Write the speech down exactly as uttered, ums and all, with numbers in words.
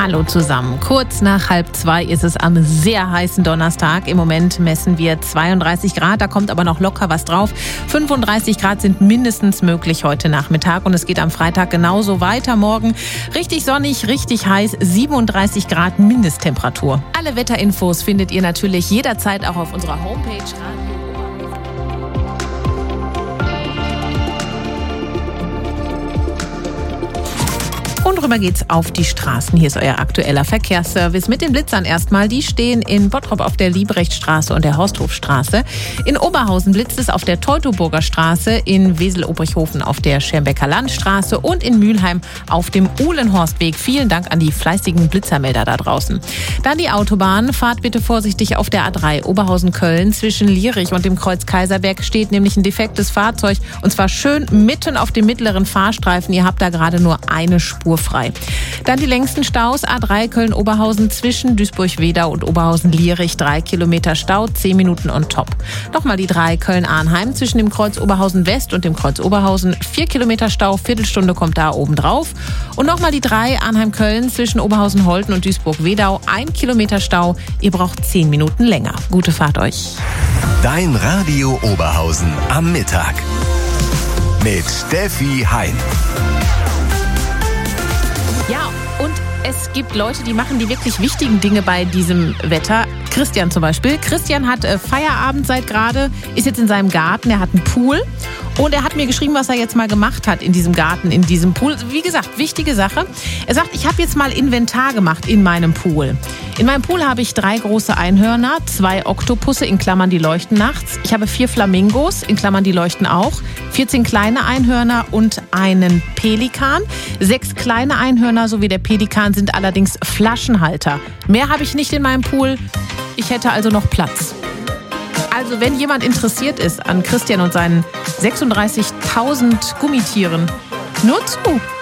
Hallo zusammen. Kurz nach halb zwei ist es am sehr heißen Donnerstag. Im Moment messen wir zweiunddreißig Grad, da kommt aber noch locker was drauf. fünfunddreißig Grad sind mindestens möglich heute Nachmittag und es geht am Freitag genauso weiter. Morgen richtig sonnig, richtig heiß, siebenunddreißig Grad Mindesttemperatur. Alle Wetterinfos findet ihr natürlich jederzeit auch auf unserer Homepage. Und rüber geht's auf die Straßen. Hier ist euer aktueller Verkehrsservice mit den Blitzern erstmal. Die stehen in Bottrop auf der Liebrechtstraße und der Horsthofstraße. In Oberhausen blitzt es auf der Teutoburger Straße, in Wesel-Obrichhofen auf der Schermbecker Landstraße und in Mülheim auf dem Uhlenhorstweg. Vielen Dank an die fleißigen Blitzermelder da draußen. Dann die Autobahn. Fahrt bitte vorsichtig auf der A drei Oberhausen-Köln. Zwischen Lierich und dem Kreuz Kaiserberg steht nämlich ein defektes Fahrzeug und zwar schön mitten auf dem mittleren Fahrstreifen. Ihr habt da gerade nur eine Spur frei. Dann die längsten Staus. A drei Köln-Oberhausen zwischen Duisburg-Wedau und Oberhausen-Lierich. Drei Kilometer Stau, zehn Minuten on top. Nochmal die drei Köln-Arnheim zwischen dem Kreuz Oberhausen-West und dem Kreuz Oberhausen. Vier Kilometer Stau, Viertelstunde kommt da oben drauf. Und nochmal die drei Arnheim-Köln zwischen Oberhausen-Holten und Duisburg-Wedau. Ein Kilometer Stau. Ihr braucht zehn Minuten länger. Gute Fahrt euch. Dein Radio Oberhausen am Mittag. Mit Steffi Hein. Ja, und es gibt Leute, die machen die wirklich wichtigen Dinge bei diesem Wetter. Christian zum Beispiel. Christian hat äh, Feierabend seit gerade, ist jetzt in seinem Garten, er hat einen Pool und er hat mir geschrieben, was er jetzt mal gemacht hat in diesem Garten, in diesem Pool. Wie gesagt, wichtige Sache. Er sagt, ich habe jetzt mal Inventar gemacht in meinem Pool. In meinem Pool habe ich drei große Einhörner, zwei Oktopusse, in Klammern, die leuchten nachts. Ich habe vier Flamingos, in Klammern, die leuchten auch. vierzehn kleine Einhörner und einen Pelikan. Sechs kleine Einhörner sowie der Pelikan sind allerdings Flaschenhalter. Mehr habe ich nicht in meinem Pool. Ich hätte also noch Platz. Also wenn jemand interessiert ist an Christian und seinen sechsunddreißigtausend Gummitieren, nur zu.